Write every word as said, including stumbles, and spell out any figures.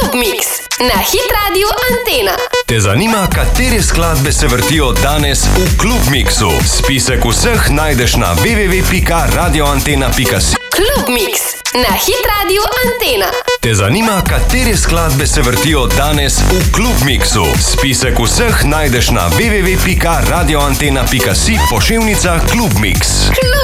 Klub Mix na Hit Radio Antena. Te zanima, katere skladbe se vrtijo danes v Klub Mixu? Spisek vseh najdeš na w w w pika radioantena pika si. Klub Mix na Hit Radio Antena. Te zanima, katere skladbe se vrtijo danes v Klub Mixu? Spisek vseh najdeš na w w w pika radioantena pika si pošiljnica Klub Mix.